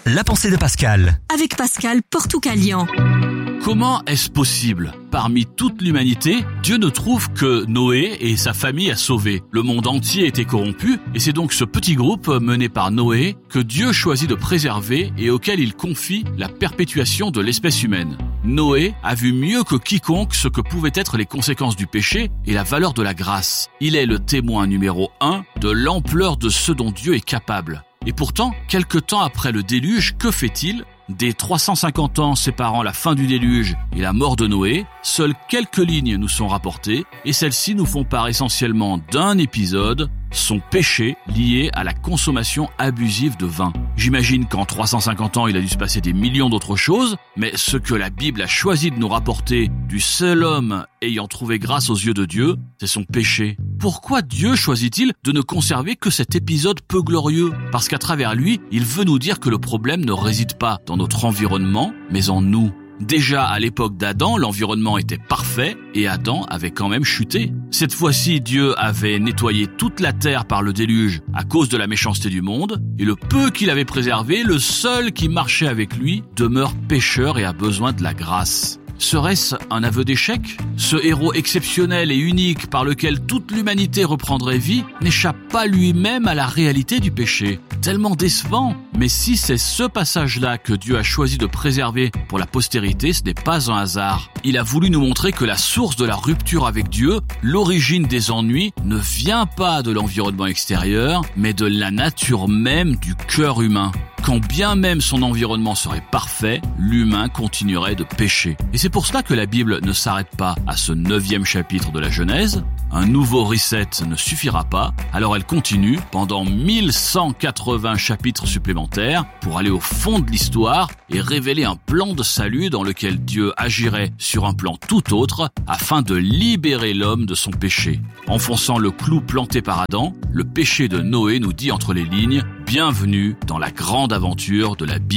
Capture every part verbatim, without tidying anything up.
la pensée de Pascal. Avec Pascal Portucalian. Comment est-ce possible ? Parmi toute l'humanité, Dieu ne trouve que Noé et sa famille à sauver. Le monde entier était corrompu et c'est donc ce petit groupe mené par Noé que Dieu choisit de préserver et auquel il confie la perpétuation de l'espèce humaine. Noé a vu mieux que quiconque ce que pouvaient être les conséquences du péché et la valeur de la grâce. Il est le témoin numéro un de l'ampleur de ce dont Dieu est capable. Et pourtant, quelque temps après le déluge, que fait-il ? Des trois cent cinquante ans séparant la fin du déluge et la mort de Noé, seules quelques lignes nous sont rapportées et celles-ci nous font part essentiellement d'un épisode, son péché lié à la consommation abusive de vin. J'imagine qu'en trois cent cinquante ans, il a dû se passer des millions d'autres choses, mais ce que la Bible a choisi de nous rapporter du seul homme ayant trouvé grâce aux yeux de Dieu, c'est son péché. Pourquoi Dieu choisit-il de ne conserver que cet épisode peu glorieux ? Parce qu'à travers lui, il veut nous dire que le problème ne réside pas dans notre environnement, mais en nous. Déjà à l'époque d'Adam, l'environnement était parfait et Adam avait quand même chuté. Cette fois-ci, Dieu avait nettoyé toute la terre par le déluge à cause de la méchanceté du monde et le peu qu'il avait préservé, le seul qui marchait avec lui, demeure pécheur et a besoin de la grâce. Serait-ce un aveu d'échec ? Ce héros exceptionnel et unique par lequel toute l'humanité reprendrait vie n'échappe pas lui-même à la réalité du péché. Tellement décevant. Mais si c'est ce passage-là que Dieu a choisi de préserver pour la postérité, ce n'est pas un hasard. Il a voulu nous montrer que la source de la rupture avec Dieu, l'origine des ennuis, ne vient pas de l'environnement extérieur, mais de la nature même du cœur humain. Quand bien même son environnement serait parfait, l'humain continuerait de pécher. Et c'est pour cela que la Bible ne s'arrête pas à ce neuvième chapitre de la Genèse. Un nouveau reset ne suffira pas, alors elle continue pendant mille cent quatre-vingts chapitres supplémentaires pour aller au fond de l'histoire et révéler un plan de salut dans lequel Dieu agirait sur un plan tout autre afin de libérer l'homme de son péché. Enfonçant le clou planté par Adam, le péché de Noé nous dit entre les lignes « Bienvenue dans la grande aventure de la Bible ».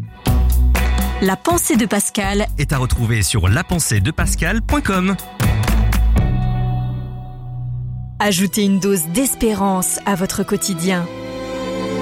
La pensée de Pascal Est à retrouver sur la pensée de pascal point com. Ajoutez une dose d'espérance à votre quotidien.